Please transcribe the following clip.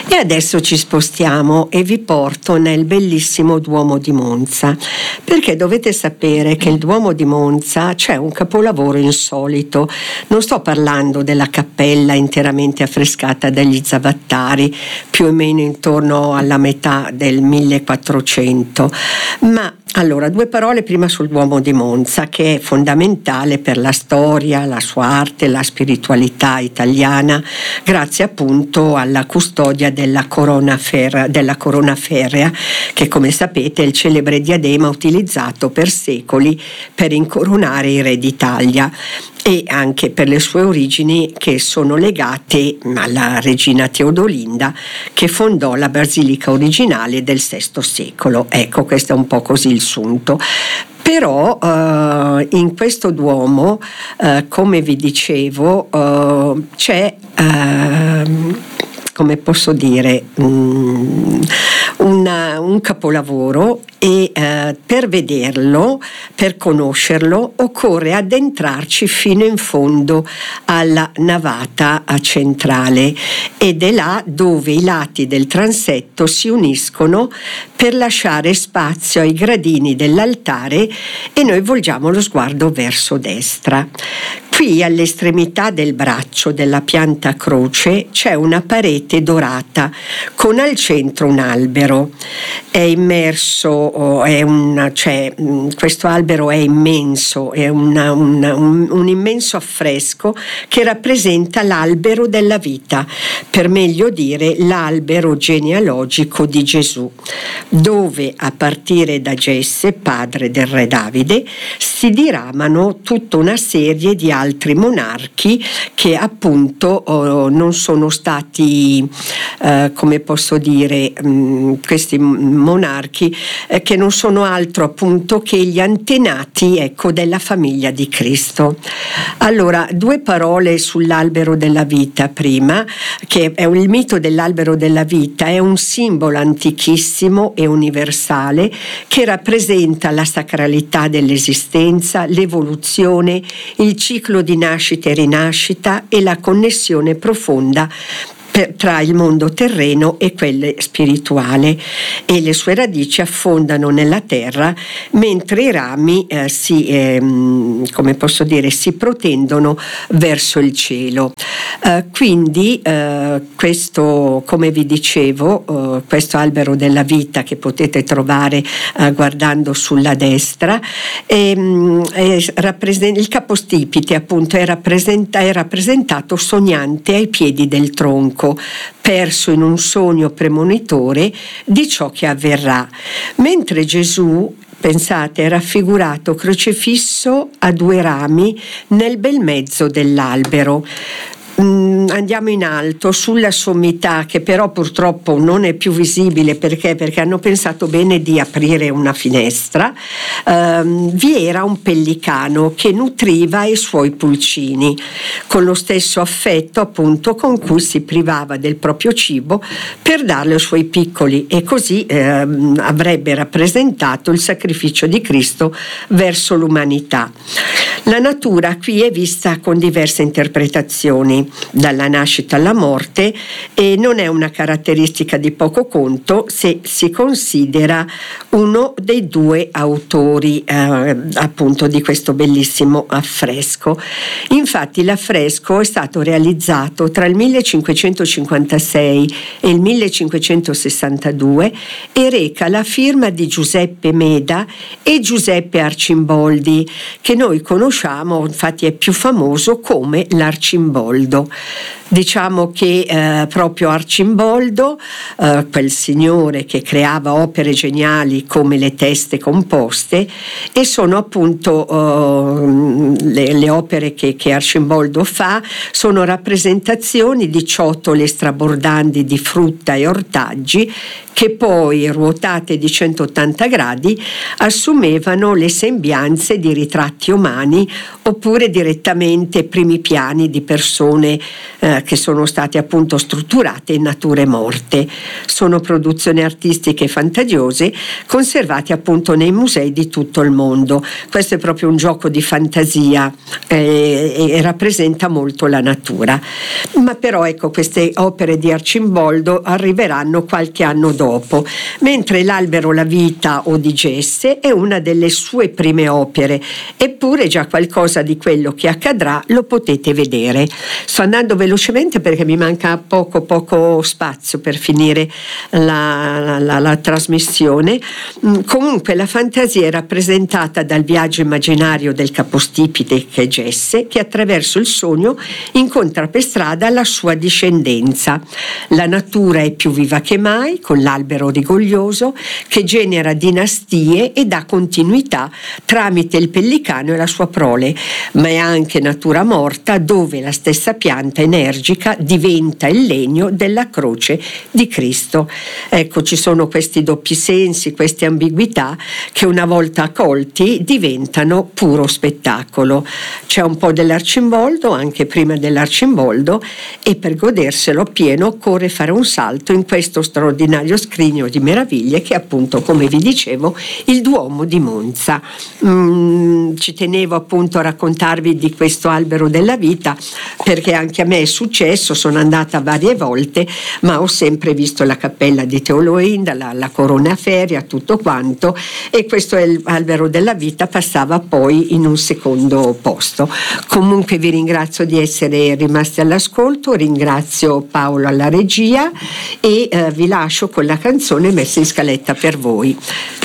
E adesso ci spostiamo e vi porto nel bellissimo Duomo di Monza, perché dovete sapere che il Duomo di Monza c'è un capolavoro insolito. Non sto parlando della cappella interamente affrescata dagli Zavattari, più o meno intorno alla metà del 1400, ma allora, due parole prima sul Duomo di Monza, che è fondamentale per la storia, la sua arte, la spiritualità italiana, grazie appunto alla custodia della corona ferrea, che come sapete è il celebre diadema utilizzato per secoli per incoronare i re d'Italia, e anche per le sue origini che sono legate alla regina Teodolinda, che fondò la basilica originale del VI secolo. Ecco, questo è un po' così il sunto. Però in questo Duomo, come vi dicevo, c'è, come posso dire, un capolavoro, e per vederlo, per conoscerlo, occorre addentrarci fino in fondo alla navata centrale, ed è là dove i lati del transetto si uniscono per lasciare spazio ai gradini dell'altare, e noi volgiamo lo sguardo verso destra. Qui all'estremità del braccio della pianta croce c'è una parete dorata con al centro un albero. È immerso, questo albero è immenso, è un immenso affresco che rappresenta l'albero della vita, per meglio dire l'albero genealogico di Gesù, dove a partire da Gesse, padre del re Davide, si diramano tutta una serie di altri monarchi che appunto non sono stati, come posso dire, questi monarchi che non sono altro appunto che gli antenati, ecco, della famiglia di Cristo. Allora, due parole sull'albero della vita prima, che è il mito dell'albero della vita, è un simbolo antichissimo e universale che rappresenta la sacralità dell'esistenza, l'evoluzione, il ciclo di nascita e rinascita e la connessione profonda tra il mondo terreno e quello spirituale, e le sue radici affondano nella terra, mentre i rami come posso dire, si protendono verso il cielo. Quindi questo, come vi dicevo, questo albero della vita che potete trovare guardando sulla destra, il capostipite appunto è rappresentato sognante ai piedi del tronco, perso in un sogno premonitore di ciò che avverrà, mentre Gesù, pensate, è raffigurato crocifisso a due rami nel bel mezzo dell'albero. Andiamo in alto sulla sommità, che però purtroppo non è più visibile perché hanno pensato bene di aprire una finestra. Vi era un pellicano che nutriva i suoi pulcini con lo stesso affetto appunto con cui si privava del proprio cibo per darlo ai suoi piccoli, e così avrebbe rappresentato il sacrificio di Cristo verso l'umanità. La natura qui è vista con diverse interpretazioni, dalla nascita alla morte, e non è una caratteristica di poco conto se si considera uno dei due autori appunto di questo bellissimo affresco. Infatti l'affresco è stato realizzato tra il 1556 e il 1562 e reca la firma di Giuseppe Meda e Giuseppe Arcimboldi, che noi conosciamo, infatti è più famoso come l'Arcimboldo. Diciamo che proprio Arcimboldo, quel signore che creava opere geniali come le teste composte, e sono appunto le opere che Arcimboldo fa sono rappresentazioni di ciotole strabordanti di frutta e ortaggi che poi, ruotate di 180 gradi, assumevano le sembianze di ritratti umani oppure direttamente primi piani di persone che sono state appunto strutturate in nature morte. Sono produzioni artistiche fantasiose conservate appunto nei musei di tutto il mondo. Questo è proprio un gioco di fantasia e rappresenta molto la natura. Ma però ecco, queste opere di Arcimboldo arriveranno qualche anno dopo, mentre L'albero, la vita o di Jesse è una delle sue prime opere, eppure già qualcosa di quello che accadrà lo potete vedere. Sto andando velocemente perché mi manca poco spazio per finire la trasmissione. Comunque la fantasia è rappresentata dal viaggio immaginario del capostipite che è Jesse, che attraverso il sogno incontra per strada la sua discendenza. La natura è più viva che mai, con l'albero rigoglioso che genera dinastie e dà continuità tramite il pellicano e la sua prole, ma è anche natura morta dove la stessa pianta energica diventa il legno della croce di Cristo. Ecco, ci sono questi doppi sensi, queste ambiguità che una volta accolti diventano puro spettacolo. C'è un po' dell'Arcimboldo anche prima dell'Arcimboldo, e per goderselo pieno occorre fare un salto in questo straordinario scrigno di meraviglie che è appunto, come vi dicevo, il Duomo di Monza. Ci tenevo appunto a raccontarvi di questo albero della vita perché anche a me è successo, sono andata varie volte, ma ho sempre visto la cappella di Teoloinda, la corona feria, tutto quanto, e questo è l'albero della vita, passava poi in un secondo posto. Comunque vi ringrazio di essere rimasti all'ascolto, ringrazio Paolo alla regia e vi lascio con la canzone messa in scaletta per voi.